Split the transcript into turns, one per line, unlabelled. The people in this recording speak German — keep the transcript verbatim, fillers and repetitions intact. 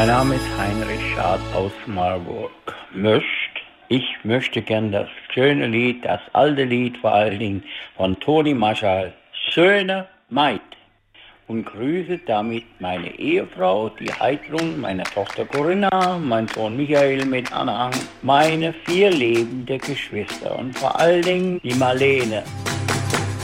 Mein Name ist Heinrich Schad aus Marburg. Möcht, ich möchte gern das schöne Lied, das alte Lied vor allen Dingen von Toni Marshall, Schöne Maid. Und grüße damit meine Ehefrau, die Heidrun, meine Tochter Corinna, mein Sohn Michael mit Anhang, meine vier lebende Geschwister und vor allen Dingen die Marlene,